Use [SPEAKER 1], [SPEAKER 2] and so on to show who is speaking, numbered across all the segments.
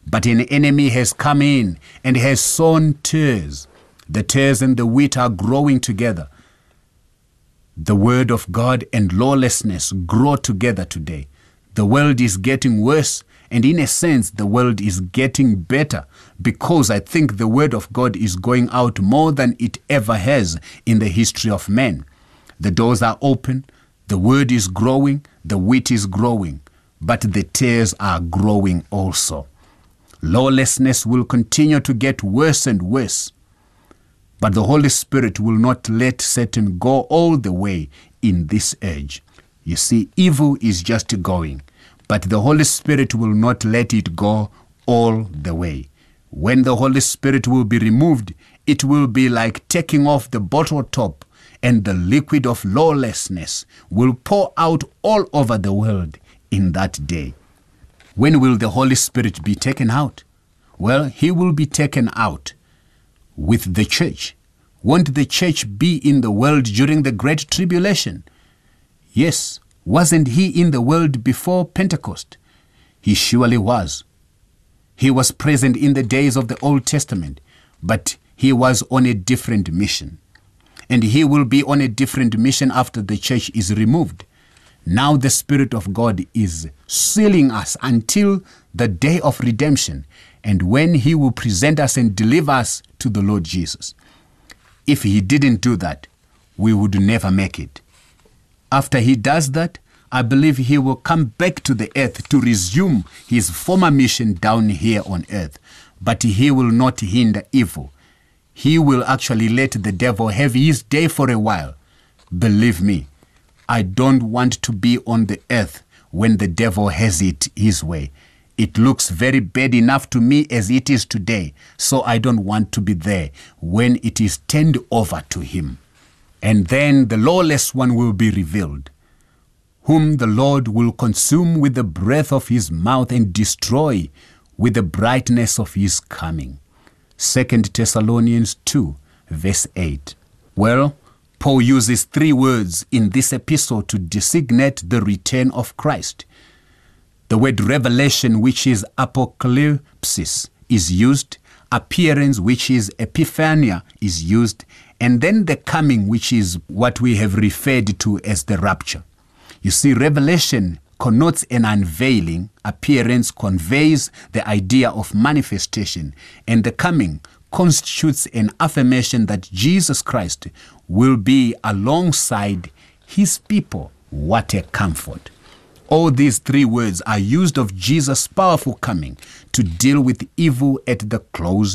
[SPEAKER 1] But an enemy has come in and has sown tares. The tares and the wheat are growing together. The word of God and lawlessness grow together today. The world is getting worse, and in a sense, the world is getting better, because I think the word of God is going out more than it ever has in the history of men. The doors are open, the word is growing, the wheat is growing, but the tares are growing also. Lawlessness will continue to get worse and worse. But the Holy Spirit will not let Satan go all the way in this age. You see, evil is just going, but the Holy Spirit will not let it go all the way. When the Holy Spirit will be removed, it will be like taking off the bottle top, and the liquid of lawlessness will pour out all over the world in that day. When will the Holy Spirit be taken out? Well, he will be taken out with the church. Won't the church be in the world during the Great Tribulation? Yes. Wasn't he in the world before Pentecost? He surely was. He was present in the days of the Old Testament, but he was on a different mission. And he will be on a different mission after the church is removed. Now the Spirit of God is sealing us until the day of redemption, and when he will present us and deliver us to the Lord Jesus. If he didn't do that, we would never make it. After he does that, I believe he will come back to the earth to resume his former mission down here on earth. But he will not hinder evil. He will actually let the devil have his day for a while. Believe me, I don't want to be on the earth when the devil has it his way. It looks very bad enough to me as it is today, so I don't want to be there when it is turned over to him. And then the lawless one will be revealed, whom the Lord will consume with the breath of his mouth and destroy with the brightness of his coming. 2 Thessalonians 2, verse 8. Well, Paul uses 3 words in this epistle to designate the return of Christ. The word revelation, which is apocalypsis, is used. Appearance, which is epiphania, is used. And then the coming, which is what we have referred to as the rapture. You see, revelation connotes an unveiling. Appearance conveys the idea of manifestation. And the coming constitutes an affirmation that Jesus Christ will be alongside his people. What a comfort. All these 3 words are used of Jesus' powerful coming to deal with evil at the close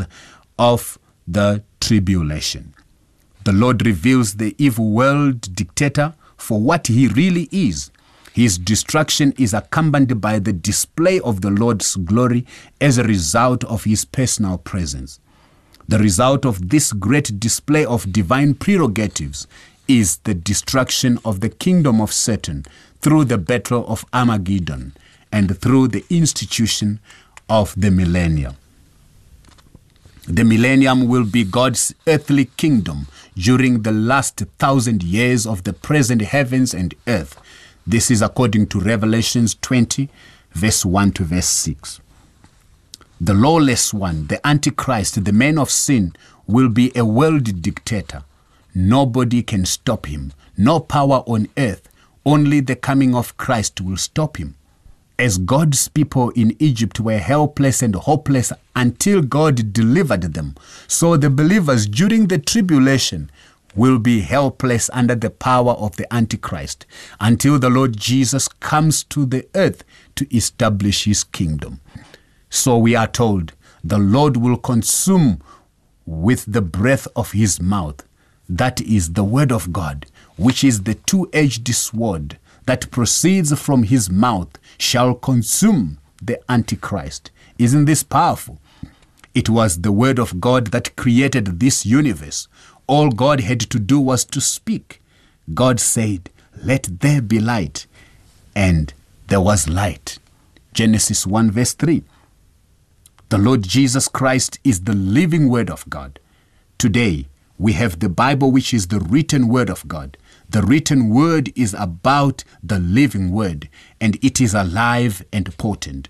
[SPEAKER 1] of the tribulation. The Lord reveals the evil world dictator for what he really is. His destruction is accompanied by the display of the Lord's glory as a result of his personal presence. The result of this great display of divine prerogatives is the destruction of the kingdom of Satan through the battle of Armageddon and through the institution of the millennium. The millennium will be God's earthly kingdom during the last 1,000 years of the present heavens and earth. This is according to Revelations 20, verse 1 to verse 6. The lawless one, the Antichrist, the man of sin, will be a world dictator. Nobody can stop him. No power on earth. Only the coming of Christ will stop him. As God's people in Egypt were helpless and hopeless until God delivered them, so the believers during the tribulation will be helpless under the power of the Antichrist until the Lord Jesus comes to the earth to establish his kingdom. So we are told the Lord will consume with the breath of his mouth. That is the word of God, which is the 2-edged sword that proceeds from his mouth, shall consume the Antichrist. Isn't this powerful? It was the word of God that created this universe. All God had to do was to speak. God said, "Let there be light," and there was light. Genesis 1 verse 3. The Lord Jesus Christ is the living word of God. Today, we have the Bible, which is the written word of God. The written word is about the living word, and it is alive and potent.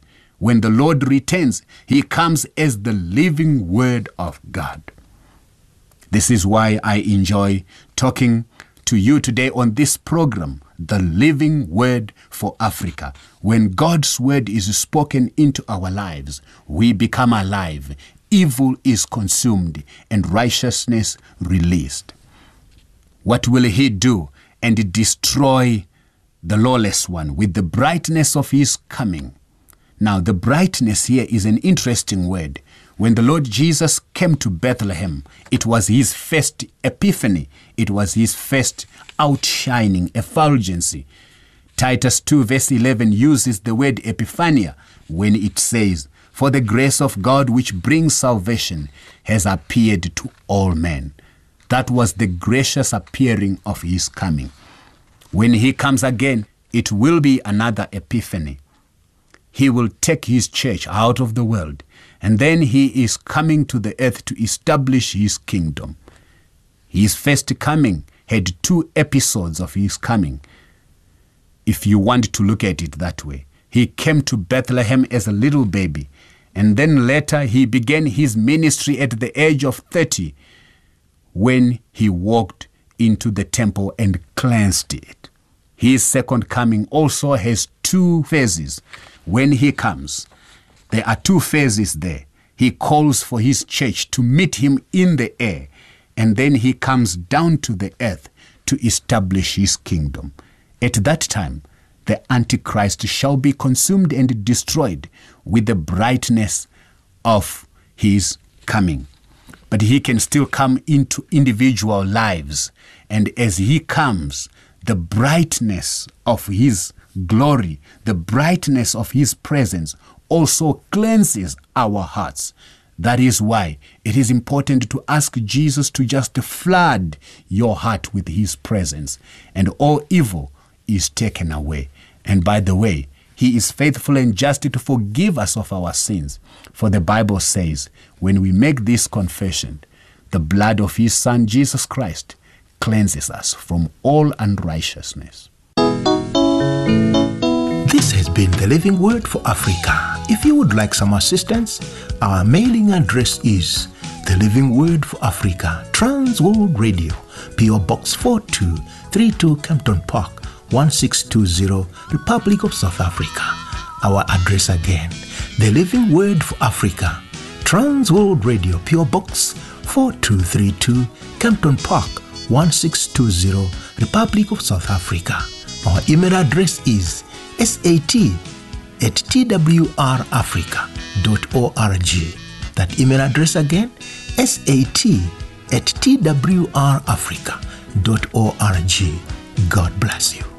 [SPEAKER 1] when the Lord returns, he comes as the living word of God. This is why I enjoy talking to you today on this program, The Living Word for Africa. When God's word is spoken into our lives, we become alive. Evil is consumed and righteousness released. What will he do? And destroy the lawless one with the brightness of his coming. Now, the brightness here is an interesting word. When the Lord Jesus came to Bethlehem, it was his first epiphany. It was his first outshining, effulgency. Titus 2 verse 11 uses the word epiphania when it says, "For the grace of God which brings salvation has appeared to all men." That was the gracious appearing of his coming. When he comes again, it will be another epiphany. He will take his church out of the world, and then he is coming to the earth to establish his kingdom. His first coming had 2 episodes of his coming, if you want to look at it that way. He came to Bethlehem as a little baby, and then later he began his ministry at the age of 30 when he walked into the temple and cleansed it. His second coming also has 2 phases. When he comes, there are 2 phases there. He calls for his church to meet him in the air, and then he comes down to the earth to establish his kingdom. At that time, the Antichrist shall be consumed and destroyed with the brightness of his coming. But he can still come into individual lives, and as he comes, the brightness of his glory, the brightness of his presence also cleanses our hearts. That is why it is important to ask Jesus to just flood your heart with his presence, and all evil is taken away. And by the way, he is faithful and just to forgive us of our sins. For the Bible says, when we make this confession, the blood of his Son, Jesus Christ, cleanses us from all unrighteousness.
[SPEAKER 2] This has been the Living Word for Africa. If you would like some assistance, our mailing address is The Living Word for Africa, Trans World Radio, P.O. Box 4232, Kempton Park, 1620, Republic of South Africa. Our address again, The Living Word for Africa, Trans World Radio, P.O. Box 4232, Kempton Park, 1620, Republic of South Africa. Our email address is sat@twrafrica.org. That email address again, sat@twrafrica.org. God bless you.